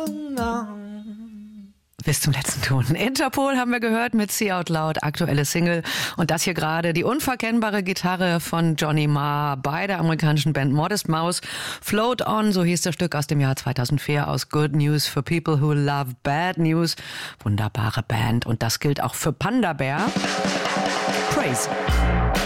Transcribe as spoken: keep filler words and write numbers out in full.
Bis zum letzten Ton. Interpol haben wir gehört mit See Out Loud, aktuelle Single. Und das hier gerade die unverkennbare Gitarre von Johnny Marr bei der amerikanischen Band Modest Mouse. Float On, so hieß das Stück aus dem Jahr zweitausendvier aus Good News for People Who Love Bad News. Wunderbare Band. Und das gilt auch für Panda Bear. Crazy.